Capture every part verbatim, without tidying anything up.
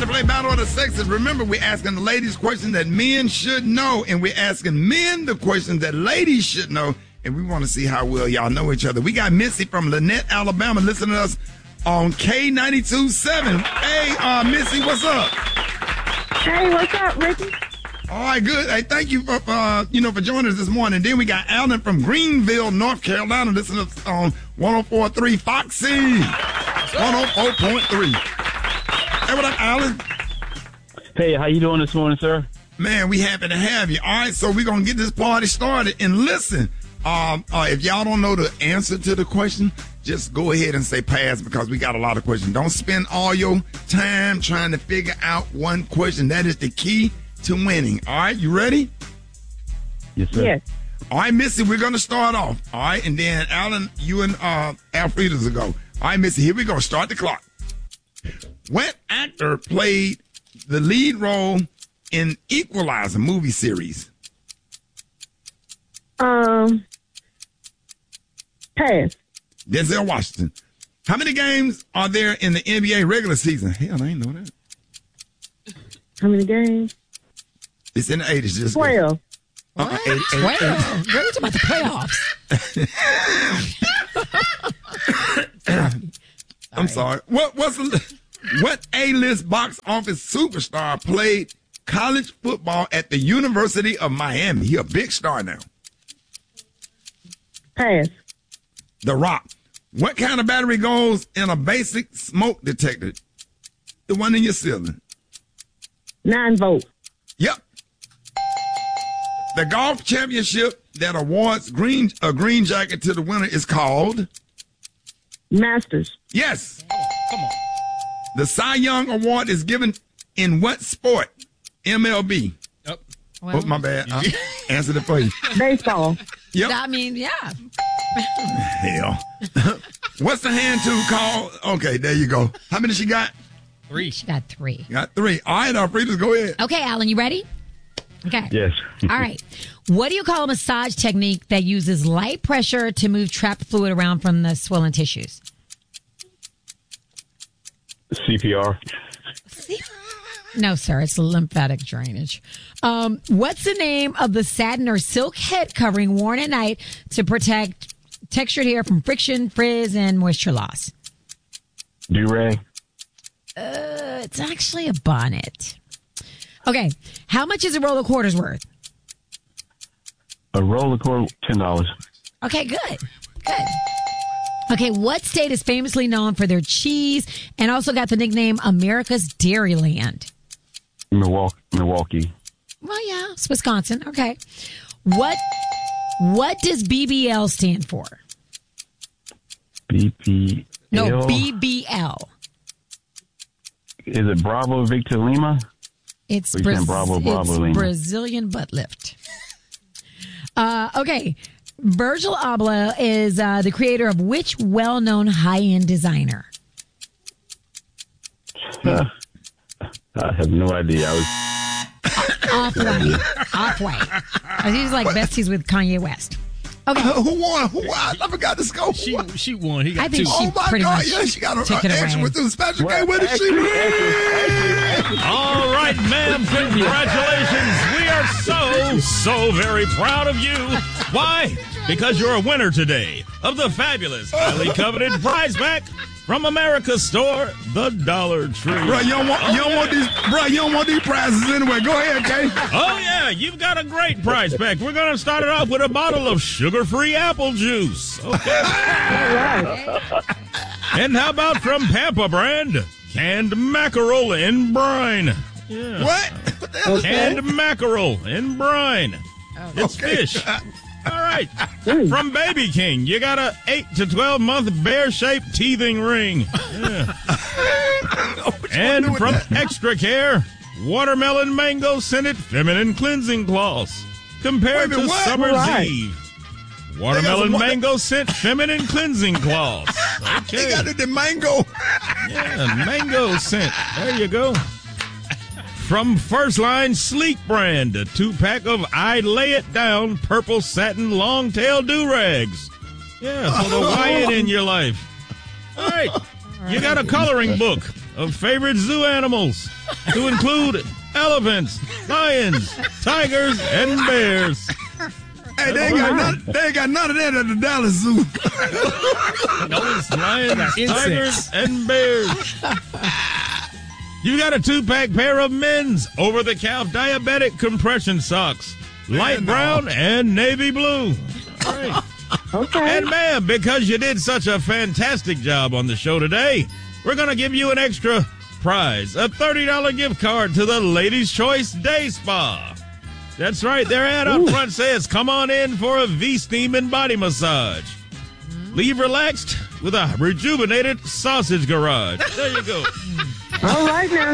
to play Battle of the Sexes. Remember, we're asking the ladies questions that men should know, and we're asking men the questions that ladies should know, and we want to see how well y'all know each other. We got Missy from Lynette, Alabama, listening to us on K ninety-two point seven. Hey, uh, Missy, what's up? Hey, what's up, Ricky? All right, good. Hey, thank you for, uh, you know, for joining us this morning. Then we got Alan from Greenville, North Carolina, listening to us on one oh four point three Foxy. one oh four point three. Hey, what up, Alan? Hey, how you doing this morning, sir? Man, we happy to have you. All right, so we're going to get this party started. And listen, um, uh, if y'all don't know the answer to the question, just go ahead and say pass because we got a lot of questions. Don't spend all your time trying to figure out one question. That is the key to winning. All right, you ready? Yes, sir. Yes. All right, Missy, we're going to start off. All right, and then Alan, you and uh, Alfreda's will go. All right, Missy, here we go. Start the clock. What actor played the lead role in Equalizer movie series? Um, pass. Denzel Washington. How many games are there in the N B A regular season? Hell, I ain't know that. How many games? It's in the eighties. Just Twelve. Uh, eight, eight, Well, eight. what are you talking about the playoffs? I'm sorry. What what's the, what A-list box office superstar played college football at the University of Miami? He a big star now. Pass. The Rock. What kind of battery goes in a basic smoke detector? The one in your ceiling. Nine volt. Yep. The golf championship that awards green a green jacket to the winner is called Masters. Yes. Come on. The Cy Young Award is given in what sport? M L B. Yep. Well, Oh, my bad. I answered it for you. Baseball. Yep. I mean, yeah. Hell. What's the hand tool called? Okay, there you go. How many she got? Three. She got three. Got three. All right, Alfredo, go ahead. Okay, Alan, you ready? Okay. Yes. All right. What do you call a massage technique that uses light pressure to move trapped fluid around from the swollen tissues? C P R. No, sir. It's lymphatic drainage. Um, what's the name of the satin or silk head covering worn at night to protect textured hair from friction, frizz, and moisture loss? Do-rag. Uh, it's actually a bonnet. Okay. How much is a roll of quarters worth? A roll of quarter, ten dollars. Okay, good. Good. Okay, what state is famously known for their cheese and also got the nickname America's Dairyland? Milwaukee. Milwaukee. Well, yeah, it's Wisconsin. Okay. What what does B B L stand for? B P L. No, B B L. Is it Bravo Victor Lima? It's, Or you saying Bravo, Bravo, it's Lima? Brazilian butt lift. Uh, okay. Virgil Abloh is uh, the creator of which well-known high-end designer? Uh, I have no idea. I was Off-White. Off-White. He's like besties with Kanye West. Okay. Who won? Who won? I forgot to score. She she won. He got I think two. she Oh, my pretty God. much Yeah, she got a, took a it extra away. with the special Well, game. Where did she actually- win? All right, ma'am. Congratulations. We are so, so very proud of you. Why? Because you're a winner today of the fabulous, highly coveted prize pack from America's store, the Dollar Tree. Bro, you don't want, you don't want these, bro, you don't want these prizes anyway. Go ahead, Kay. Oh, yeah, you've got a great prize pack. We're going to start it off with a bottle of sugar-free apple juice. Okay. And how about from Pampa brand? Canned mackerel in brine. Yeah. What? What the hell is that? Canned mackerel in brine. It's Okay. fish. All right. From Baby King, you got a eight to twelve month bear-shaped teething ring. Yeah. And doing from that? Extra Care, watermelon mango scented feminine cleansing cloths. Compared Wait a to minute, what? Summer's Right. Eve. They Watermelon got some- mango scent feminine cleansing cloths. They Okay. got it, the mango. Yeah, mango scent. There you go. From First Line Sleek brand, a two-pack of I Lay It Down purple satin long-tail do-rags. Yeah, for the Wyatt in your life. All right. You got a coloring book of favorite zoo animals to include elephants, lions, tigers, and bears. Hey, they ain't, got none, they ain't got none of that at the Dallas Zoo. Those lions, tigers, and bears. You got a two-pack pair of men's over-the-calf diabetic compression socks. Light Man, brown no. and navy blue. All right. Okay. And ma'am, because you did such a fantastic job on the show today, we're going to give you an extra prize, a thirty dollars gift card to the Ladies' Choice Day Spa. That's right. Their ad out front says, come on in for a V-steam and body massage. Leave relaxed with a rejuvenated sausage garage. There you go. All right now.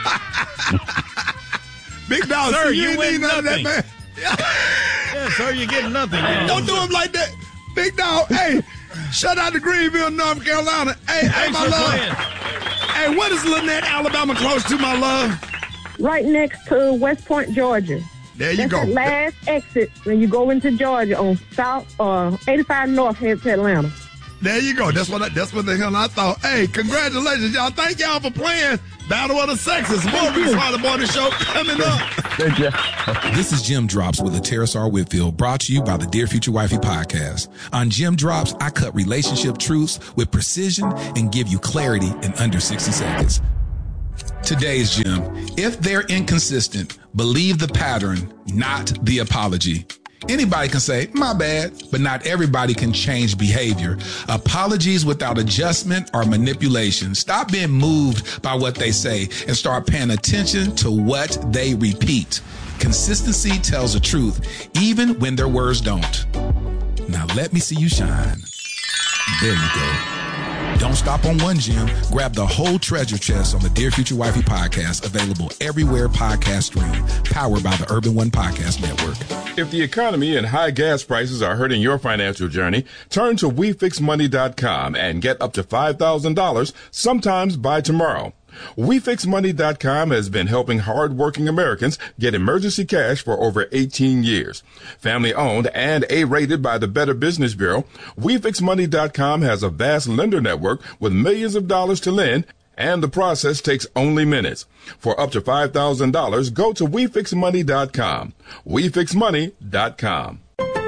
Big dog, sir, see, you, you win none of that, nothing. man. Yeah, sir, you're getting nothing. You Don't do him like that. Big dog, hey, shout out to Greenville, North Carolina. Hey, hey, Thanks my for love. playing. Hey, what is Lynette, Alabama close to, my love? Right next to West Point, Georgia. There you That's go. the last exit when you go into Georgia on South uh, eighty-five North head to Atlanta. There you go. That's what I, that's what the hell I thought. Hey, congratulations, y'all. Thank y'all for playing Battle of the Sexes. More Reese Wilder Morning Show coming up. Thank you. This is Jim Drops with Terrace R. Whitfield, brought to you by the Dear Future Wifey podcast. On Jim Drops, I cut relationship truths with precision and give you clarity in under sixty seconds. Today's Jim: if they're inconsistent, believe the pattern, not the apology. Anybody can say, my bad, but not everybody can change behavior. Apologies without adjustment are manipulation. Stop being moved by what they say and start paying attention to what they repeat. Consistency tells the truth, even when their words don't. Now let me see you shine. There you go. Don't stop on one gem. Grab the whole treasure chest on the Dear Future Wifey podcast, available everywhere podcasts stream, powered by the Urban One Podcast Network. If the economy and high gas prices are hurting your financial journey, turn to we fix money dot com and get up to five thousand dollars sometimes by tomorrow. we fix money dot com has been helping hardworking Americans get emergency cash for over eighteen years. Family owned and A-rated by the Better Business Bureau, we fix money dot com has a vast lender network with millions of dollars to lend, and the process takes only minutes. For up to five thousand dollars, go to we fix money dot com. we fix money dot com.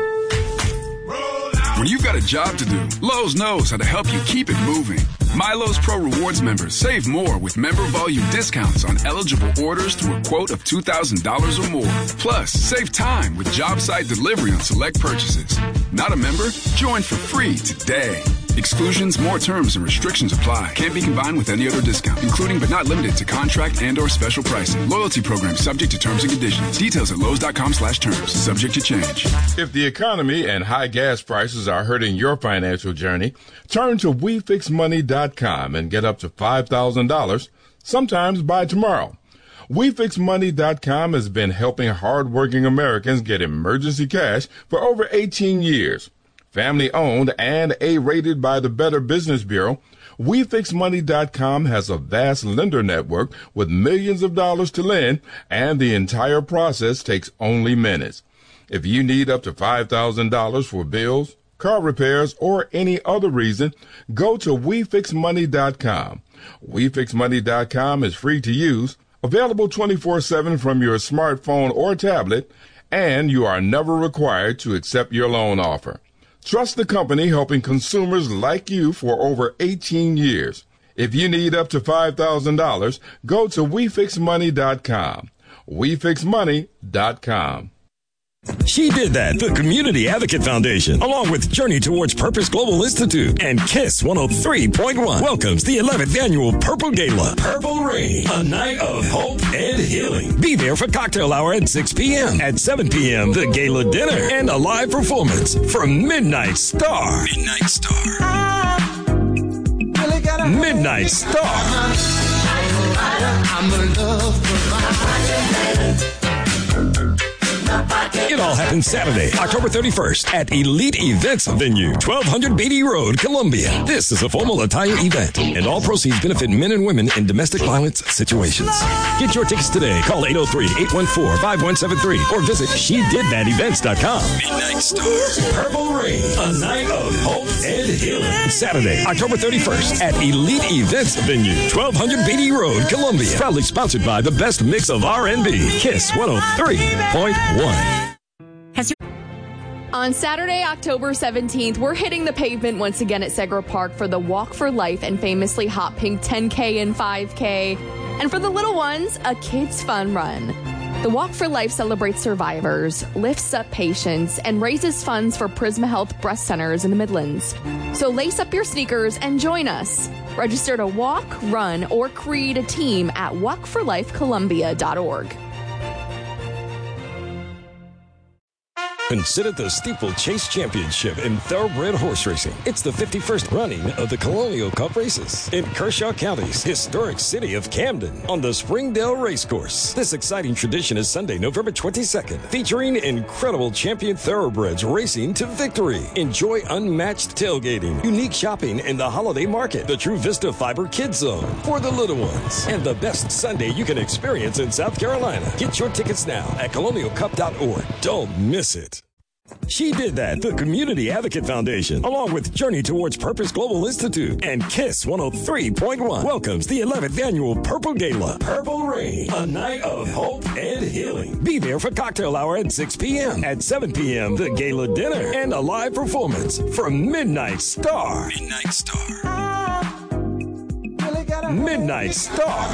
When you've got a job to do, Lowe's knows how to help you keep it moving. MyLowe's Pro Rewards members save more with member volume discounts on eligible orders through a quote of two thousand dollars or more. Plus, save time with job site delivery on select purchases. Not a member? Join for free today. Exclusions, more terms, and restrictions apply. Can't be combined with any other discount, including but not limited to contract and or special pricing. Loyalty program subject to terms and conditions. Details at Lowe's dot com slash terms. Subject to change. If the economy and high gas prices are hurting your financial journey, turn to we fix money dot com and get up to five thousand dollars sometimes by tomorrow. we fix money dot com has been helping hardworking Americans get emergency cash for over eighteen years. Family owned and A-rated by the Better Business Bureau, we fix money dot com has a vast lender network with millions of dollars to lend, and the entire process takes only minutes. If you need up to five thousand dollars for bills, car repairs, or any other reason, go to we fix money dot com. we fix money dot com is free to use, available twenty-four seven from your smartphone or tablet, and you are never required to accept your loan offer. Trust the company helping consumers like you for over eighteen years. If you need up to five thousand dollars, go to we fix money dot com. we fix money dot com. She Did That, the Community Advocate Foundation, along with Journey Towards Purpose Global Institute and KISS one oh three point one, welcomes the eleventh annual Purple Gala, Purple Rain, a night of hope and healing. Be there for cocktail hour at six p.m. At seven p.m., the gala dinner and a live performance from Midnight Star. Midnight Star. Midnight Star. It all happens happens Saturday, October thirty-first at Elite Events Venue, twelve hundred Beatty Road, Columbia. This is a formal attire event, and all proceeds benefit men and women in domestic violence situations. Get your tickets today. Call eight oh three, eight one four, five one seven three or visit she did that events dot com. Midnight Star, Purple Rain, a night of hope and healing. Saturday, October thirty-first at Elite Events Venue, twelve hundred Beatty Road, Columbia. Proudly sponsored by the best mix of R and B, Kiss one oh three point one. On Saturday, October seventeenth, we're hitting the pavement once again at Segra Park for the Walk for Life and famously hot pink ten K and five K. And for the little ones, a kids' fun run. The Walk for Life celebrates survivors, lifts up patients, and raises funds for Prisma Health breast centers in the Midlands. So lace up your sneakers and join us. Register to walk, run, or create a team at walk for life columbia dot org. Consider the Steeplechase Championship in thoroughbred horse racing. It's the fifty-first running of the Colonial Cup races in Kershaw County's historic city of Camden on the Springdale Racecourse. This exciting tradition is Sunday, November twenty-second, featuring incredible champion thoroughbreds racing to victory. Enjoy unmatched tailgating, unique shopping in the holiday market, the True Vista Fiber Kids Zone for the little ones, and the best Sunday you can experience in South Carolina. Get your tickets now at colonial cup dot org. Don't miss it. She Did That, the Community Advocate Foundation, along with Journey Towards Purpose Global Institute and Kiss one oh three point one, welcomes the eleventh annual Purple Gala, Purple Rain, a night of hope and healing. Be there for cocktail hour at six p.m. At seven p.m., the gala dinner and a live performance from Midnight Star. Midnight Star. Midnight Star.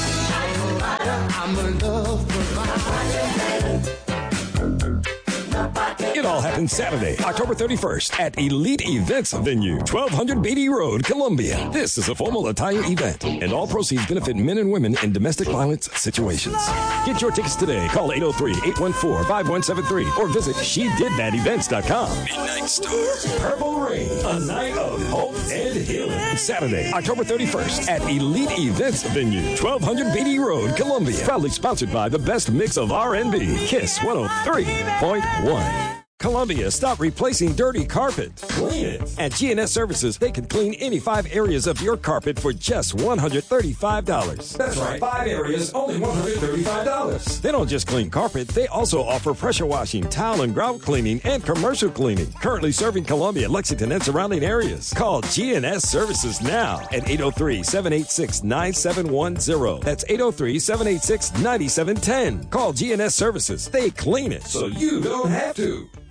It all happens Saturday, October thirty-first at Elite Events Venue, twelve hundred Beatty Road, Columbia. This is a formal attire event, and all proceeds benefit men and women in domestic violence situations. Get your tickets today. Call eight oh three, eight one four, five one seven three or visit she did that events dot com. Midnight Star, Purple Rain, a night of hope and healing. Saturday, October thirty-first at Elite Events Venue, twelve hundred Beatty Road, Columbia. Proudly sponsored by the best mix of R and B, Kiss one oh three point one. Columbia, stop replacing dirty carpet. Clean it. At G N S Services, they can clean any five areas of your carpet for just one hundred thirty-five dollars. That's right, five areas, only one hundred thirty-five dollars. They don't just clean carpet, they also offer pressure washing, tile and grout cleaning, and commercial cleaning. Currently serving Columbia, Lexington, and surrounding areas. Call G N S Services now at eight oh three, seven eight six, nine seven one zero. That's eight oh three, seven eight six, nine seven one zero. Call G N S Services. They clean it so you don't have to.